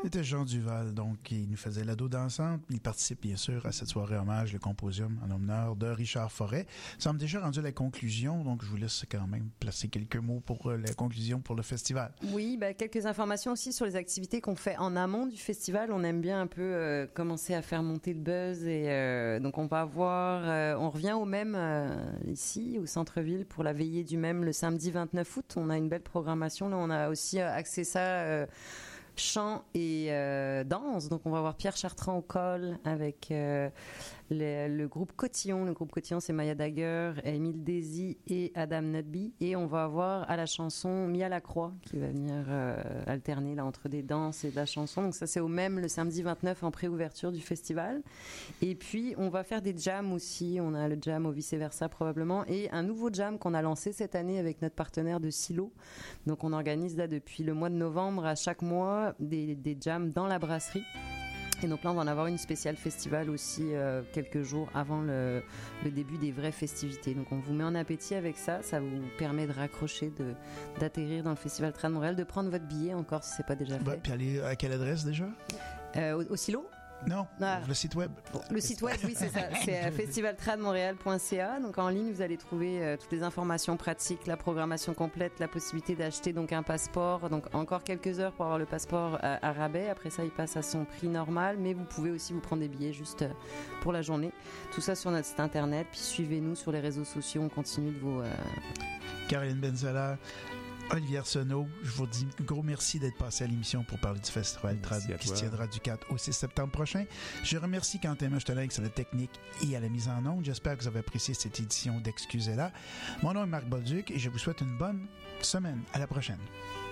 C'était Jean Duval, donc, qui nous faisait l'ado dansante. Il participe, bien sûr, à cette soirée hommage, le Composium, en honneur de Richard Forêt. Nous sommes déjà rendus à la conclusion, donc je vous laisse quand même placer quelques mots pour la conclusion pour le festival. Oui, quelques informations aussi sur les activités qu'on fait en amont du festival. On aime bien un peu commencer à faire monter le buzz et donc on va avoir, on revient au même ici, au centre-ville, pour la veillée du même le samedi 29 août. On a une belle programmation. Là, on a aussi axé ça... chant et danse. Donc, on va voir Pierre Chartrand au col avec le groupe Cotillon. Le groupe Cotillon, c'est Maya Dagger, Émile Désy et Adam Nutby. Et on va avoir à la chanson Mia Lacroix qui va venir alterner là, entre des danses et de la chanson. Donc, ça, c'est au même le samedi 29 en pré-ouverture du festival. Et puis, on va faire des jams aussi. On a le jam au vice-versa probablement. Et un nouveau jam qu'on a lancé cette année avec notre partenaire de Silo. Donc, on organise là depuis le mois de novembre à chaque mois des jams dans la brasserie. Et donc là, on va en avoir une spéciale festival aussi quelques jours avant le début des vraies festivités. Donc on vous met en appétit avec ça. Ça vous permet de raccrocher, d'atterrir dans le Festival Trad Montréal, de prendre votre billet encore si c'est pas déjà fait. Puis aller à quelle adresse déjà? Au Silo? Non, le site web. Le site web, oui, c'est ça. C'est festivaltradmontréal.ca. Donc en ligne, vous allez trouver toutes les informations pratiques, la programmation complète, la possibilité d'acheter donc un passeport. Donc encore quelques heures pour avoir le passeport à rabais. Après ça, il passe à son prix normal. Mais vous pouvez aussi vous prendre des billets juste pour la journée. Tout ça sur notre site internet. Puis suivez-nous sur les réseaux sociaux. On continue de vous... Caroline Benzola, Olivier Arsenault, je vous dis un gros merci d'être passé à l'émission pour parler du Festival Trad qui se tiendra du 4 au 6 septembre prochain. Je remercie Quentin Mechtelinck sur la technique et à la mise en onde. J'espère que vous avez apprécié cette édition d'Excusez-la. Mon nom est Marc Bolduc et je vous souhaite une bonne semaine. À la prochaine.